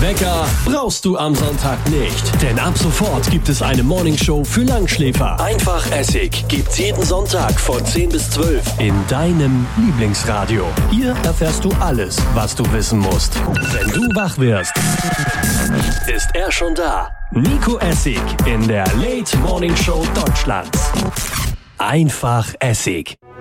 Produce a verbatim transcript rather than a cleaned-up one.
Wecker brauchst du am Sonntag nicht, denn ab sofort gibt es eine Morningshow für Langschläfer. Einfach Essig gibt's jeden Sonntag von zehn bis zwölf in deinem Lieblingsradio. Hier erfährst du alles, was du wissen musst. Wenn du wach wirst, ist er schon da. Nico Essig in der Late Morning Show Deutschlands. Einfach Essig.